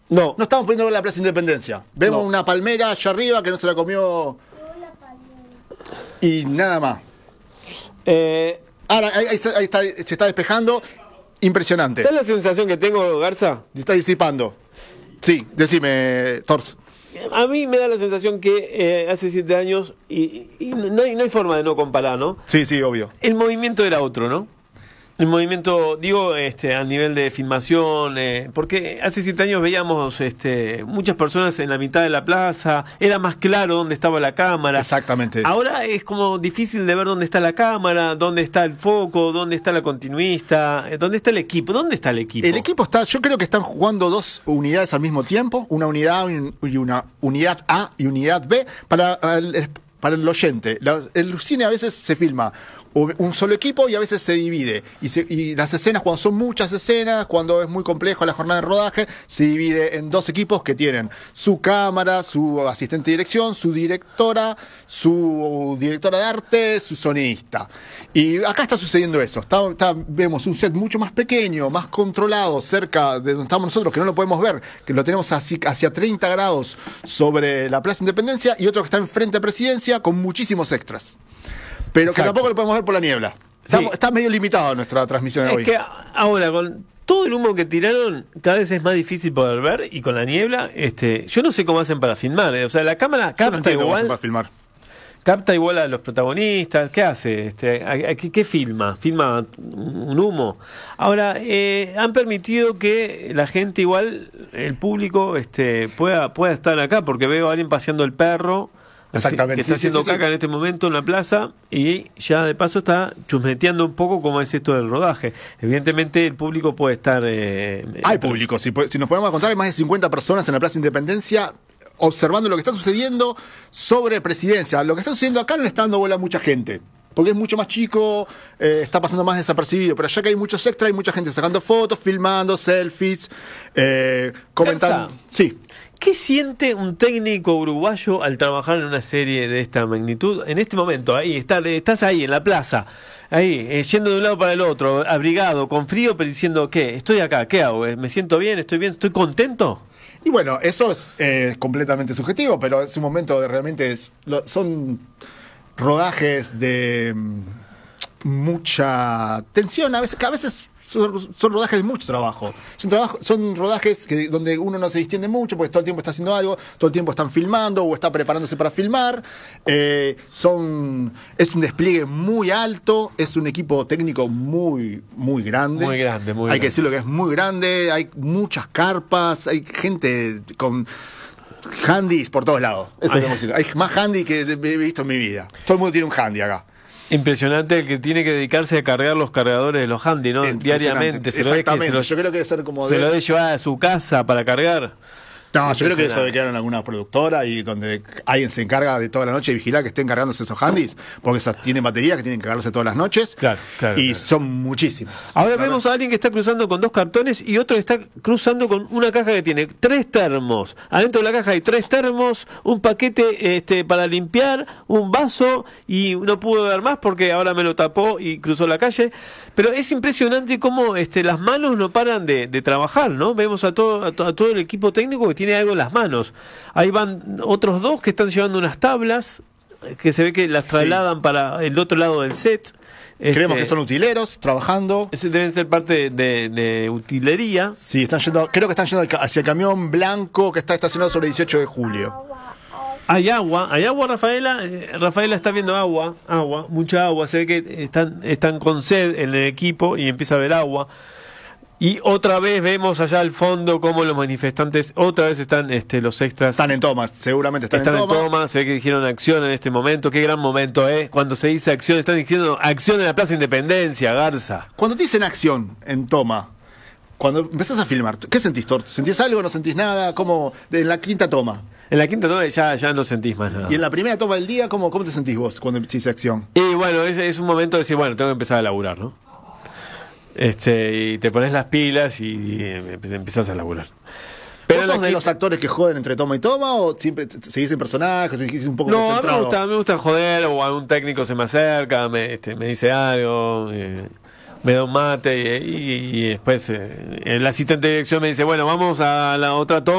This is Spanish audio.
No. No estamos pudiendo ver la Plaza Independencia. Vemos una palmera allá arriba que no se la comió. Y nada más. Ahora, ahí se está despejando. Impresionante. ¿Sabes la sensación que tengo, Garza? Se está disipando. Sí, decime, Tors. A mí me da la sensación que hace 7 años, y no hay forma de no comparar, ¿no? Sí, obvio. El movimiento era otro, ¿no? El movimiento, digo, a nivel de filmación, porque hace 7 años veíamos muchas personas en la mitad de la plaza, era más claro dónde estaba la cámara. Exactamente. Ahora es como difícil de ver dónde está la cámara, dónde está el foco, dónde está la continuista, dónde está el equipo. ¿Dónde está el equipo? El equipo está, yo creo que están jugando 2 unidades al mismo tiempo, una unidad y una unidad A y unidad B para el oyente. El cine a veces se filma un solo equipo y a veces se divide. Y las escenas, cuando son muchas escenas, cuando es muy complejo la jornada de rodaje, se divide en 2 equipos que tienen su cámara, su asistente de dirección, su directora de arte, su sonidista. Y acá está sucediendo eso. Vemos un set mucho más pequeño, más controlado, cerca de donde estamos nosotros, que no lo podemos ver, que lo tenemos hacia 30 grados sobre la Plaza Independencia, y otro que está enfrente a Presidencia con muchísimos extras. Pero que tampoco lo podemos ver por la niebla. Está medio limitado nuestra transmisión hoy. Es que ahora, con todo el humo que tiraron, cada vez es más difícil poder ver, y con la niebla, yo no sé cómo hacen para filmar. O sea, la cámara capta igual. Para filmar. Capta igual a los protagonistas. ¿Qué hace? ¿Qué filma? ¿Filma un humo? Ahora, han permitido que la gente igual, el público, pueda estar acá, porque veo a alguien paseando el perro. Exactamente. Que está haciendo caca en este momento en la plaza, y ya de paso está chusmeteando un poco cómo es esto del rodaje. Evidentemente el público puede estar... Hay público, si nos podemos contar, hay más de 50 personas en la Plaza Independencia observando lo que está sucediendo sobre Presidencia. Lo que está sucediendo acá no le está dando bola a mucha gente, porque es mucho más chico, está pasando más desapercibido. Pero allá que hay muchos extras, hay mucha gente sacando fotos, filmando, selfies, comentando. Sí. ¿Qué siente un técnico uruguayo al trabajar en una serie de esta magnitud? En este momento, estás ahí en la plaza, ahí, yendo de un lado para el otro, abrigado, con frío, pero diciendo, ¿qué? Estoy acá, ¿qué hago? ¿Me siento bien? ¿Estoy contento? Y bueno, eso es completamente subjetivo, pero es un momento de realmente... son rodajes de mucha tensión, a veces son rodajes de mucho trabajo. Son rodajes donde uno no se distiende mucho, porque todo el tiempo está haciendo algo, todo el tiempo están filmando o está preparándose para filmar. Es un despliegue muy alto, es un equipo técnico muy grande. Muy grande. Hay que decirlo que es muy grande, hay muchas carpas, hay gente con handys por todos lados. Eso es decir. Hay más handy que he visto en mi vida. Todo el mundo tiene un handy acá. Impresionante el que tiene que dedicarse a cargar los cargadores de los handy, ¿no? Diariamente. Exactamente. Yo creo que debe ser como... ¿Se lo debe llevar a su casa para cargar? No, yo creo que eso debe quedar en alguna productora y donde alguien se encarga de toda la noche de vigilar que estén cargándose esos handys, porque esas tienen baterías que tienen que cargarse todas las noches. Claro. Son muchísimos. Ahora vemos a alguien que está cruzando con 2 cartones y otro que está cruzando con una caja que tiene 3 termos. Adentro de la caja hay 3 termos, un paquete para limpiar, un vaso, y no pudo ver más porque ahora me lo tapó y cruzó la calle. Pero es impresionante cómo las manos no paran de trabajar, ¿no? Vemos a todo el equipo técnico que tiene algo en las manos. Ahí van otros 2 que están llevando unas tablas que se ve que las trasladan para el otro lado del set. Creemos que son utileros trabajando. Deben ser parte de utilería. Sí, creo que están yendo hacia el camión blanco que está estacionado sobre el 18 de julio. Hay agua, Rafaela. Rafaela está viendo agua, mucha agua. Se ve que están con sed en el equipo y empieza a haber agua. Y otra vez vemos allá al fondo cómo los manifestantes, otra vez están los extras. Están en toma, seguramente están en toma. Se ve que dijeron acción en este momento. Qué gran momento, cuando se dice acción, están diciendo acción en la Plaza Independencia, Garza. Cuando te dicen acción en toma, cuando empezás a filmar, ¿qué sentís, Tort? ¿Sentís algo? ¿No sentís nada? ¿Cómo? En la quinta toma. En la quinta toma ya no sentís más nada. Y en la primera toma del día, ¿cómo te sentís vos cuando decís acción? Y bueno, es un momento de decir, bueno, tengo que empezar a laburar, ¿no? Y te pones las pilas y empezás a laburar. Pero ¿vos sos de los actores que joden entre toma y toma o siempre seguís en personajes, seguís un poco concentrado? No, me gusta joder, o algún técnico se me acerca, me dice algo, me da un mate y después el asistente de dirección me dice, bueno, vamos a la otra toma.